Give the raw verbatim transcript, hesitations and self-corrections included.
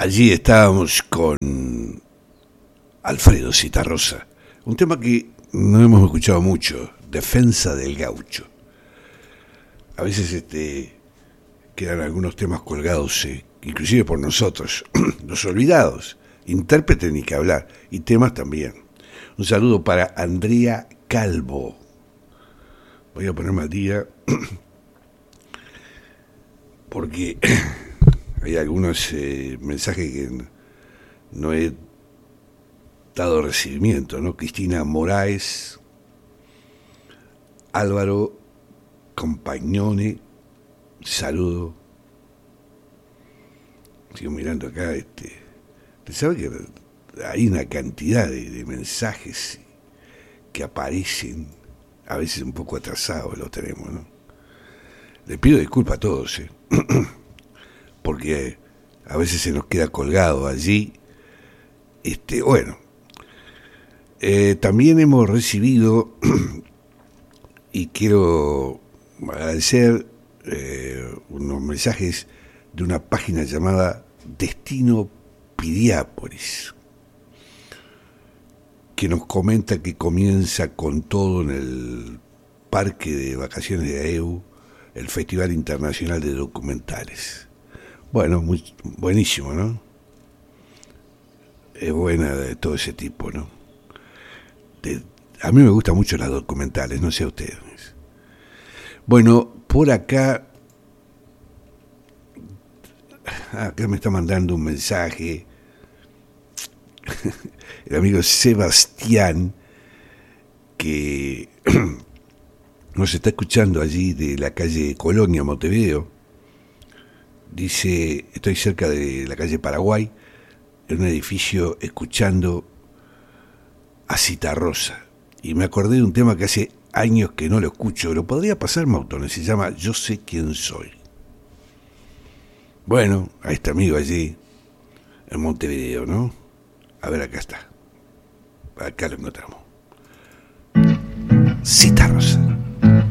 Allí estábamos con Alfredo Zitarrosa, un tema que no hemos escuchado mucho, Defensa del Gaucho. A veces este, quedan algunos temas colgados, eh, inclusive por nosotros, los olvidados, intérprete ni que hablar, y temas también. Un saludo para Andrea Calvo. Voy a ponerme al día porque hay algunos eh, mensajes que no he dado recibimiento, ¿no? Cristina Moraes, Álvaro Compagnone, saludo. Sigo mirando acá, este, ¿sabe que hay una cantidad de, de mensajes que aparecen, a veces un poco atrasados los tenemos, ¿no? Le pido disculpas a todos, ¿eh? Porque a veces se nos queda colgado allí. Este, bueno, eh, también hemos recibido y quiero agradecer eh, unos mensajes de una página llamada Destino Piriápolis, que nos comenta que comienza con todo en el parque de vacaciones de A E U, el Festival Internacional de Documentales. Bueno, muy, buenísimo, ¿no? Es buena de todo ese tipo, ¿no? De, a mí me gustan mucho las documentales, no sé a ustedes. Bueno, por acá, acá me está mandando un mensaje el amigo Sebastián, que nos está escuchando allí de la calle Colonia, Montevideo. Dice, estoy cerca de la calle Paraguay, en un edificio, escuchando a Zitarrosa. Y me acordé de un tema que hace años que no lo escucho, lo podría pasar Mautone, se llama Yo sé quién soy. Bueno, a este amigo allí, en Montevideo, ¿no? A ver, acá está. Acá lo encontramos. Zitarrosa.